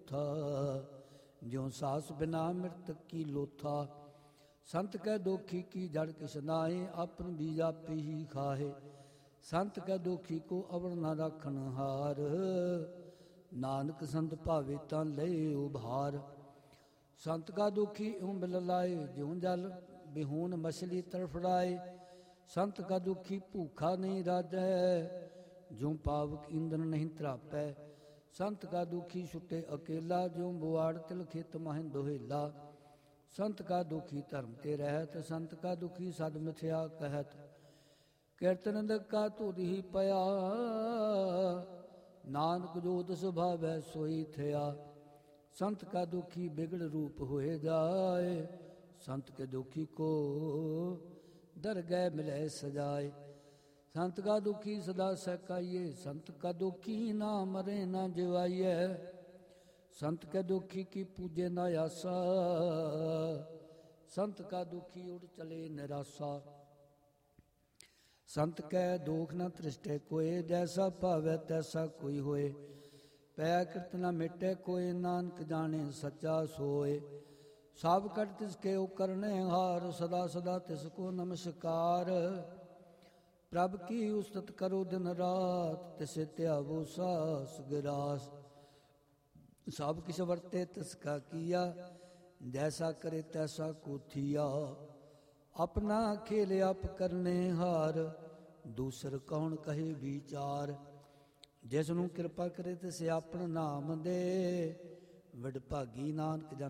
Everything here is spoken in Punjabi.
ਝੂਠਾ, ਜਿਉ ਸਾਸ ਬਿਨਾ ਮ੍ਰਿਤਕ ਕੀ ਲੋਥਾ। ਸੰਤ ਕੈ ਦੋਖੀ ਕੀ ਜੜ ਕਿਛ ਨਾਏ, ਆਪਨ ਬੀਜ ਆਪੇ ਹੀ ਖਾਹੇ। ਸੰਤ ਕੈ ਦੋਖੀ ਕੋ ਅਵਰ ਨਾ ਰਾਖਣ ਹਾਰ, ਨਾਨਕ ਸੰਤ ਭਾਵੇ ਤਾਂ ਲਏ ਉਭਾਰ। ਸੰਤ ਕਾ ਦੁਖੀ ਇਉ ਬਿਲ ਲਾਏ, ਜਿਉ ਜਲ ਬਿਹੂਨ ਮਛਲੀ ਤੜਫੜਾਏ। ਸੰਤ ਕਾ ਦੁਖੀ ਭੂਖਾ ਨਹੀਂ ਰਾਜੈ, ਜਿਉ ਪਾਵਕ ਇੰਦਨ ਨਹੀਂ ਤਰਾਪੈ। ਸੰਤ ਕਾ ਦੁਖੀ ਛੁਟੇ ਅਕੇਲਾ, ਜਿਉ ਬੁਆੜ ਤਿਲ ਖੇਤ ਮਾਹਿ ਦੁਹੇਲਾ। ਸੰਤ ਕਾ ਦੁਖੀ ਧਰਮ ਤੇ ਰਹਿਤ, ਸੰਤ ਕਾ ਦੁਖੀ ਸਦ ਮਿਥਿਆ ਕਹਿਤ। ਕੀਰਤਨ ਕਾ ਧੁਰ ਹੀ ਪਿਆ, ਨਾਨਕ ਜੋਤ ਸੁਭਾਵੈ ਸੋਈ ਥਿਆ। ਸੰਤ ਕਾ ਦੁਖੀ ਬਿਗੜ ਰੂਪ ਹੋਏ ਜਾਏ, ਸੰਤ ਕੇ ਦੁਖੀ ਕੋ ਦਰਗਹਿ ਮਿਲੈ ਸਜਾਏ। ਸੰਤ ਕਾ ਦੁਖੀ ਸਦਾ ਸਹਿਕਾਈਏ, ਸੰਤ ਕਾ ਦੁਖੀ ਨਾ ਮਰੇ ਨਾ ਜਿਵਾਈਐ। ਸੰਤ ਕੇ ਦੁਖੀ ਕੀ ਪੂਜੇ ਨਾ ਆਸਾ, ਸੰਤ ਕਾ ਦੁਖੀ ਉੜ ਚਲੇ ਨਿਰਾਸਾ। ਸੰਤ ਕੈ ਦੋਖ ਨ ਤ੍ਰਿਸ਼ਟੇ ਕੋਏ, ਜੈਸਾ ਭਾਵੈ ਤੈਸਾ ਕੋਈ ਹੋਏ। ਪੈ ਕਿਰਤ ਨ ਮਿਟੇ ਕੋਏ, ਨਾਨਕ ਜਾਣੇ ਸੱਚਾ ਸੋਏ। ਸਭ ਕਟ ਤਿਸ ਕੇ ਕਰਨੇ ਹਾਰ, ਸਦਾ ਸਦਾ ਤਿਸ ਕੋ ਨਮਸਕਾਰ। ਪ੍ਰਭ ਕੀ ਉਸਤਤ ਕਰੋ ਦਿਨ ਰਾਤ, ਤਿਸੇ ਧਿਆਵੋ ਸਾਸ ਗਿਰਾਸ। ਸਭ ਕਿਛ ਵਰਤੇ ਤਿਸ ਕਾ ਕੀਆ, ਜੈਸਾ ਕਰੇ ਤੈਸਾ ਕੋ ਥੀਆ। ਆਪਣਾ ਖੇਲ ਆਪ ਕਰਨੇ ਹਾਰ, ਦੂਸਰ ਕੌਣ ਕਹੇ ਵਿਚਾਰ। ਜਿਸ ਨੂੰ ਕਿਰਪਾ ਕਰੇ ਤਿਸ ਆਪਣ ਨਾਮ ਦੇ, ਵਡਭਾਗੀ ਨਾਨਕ ਜਨ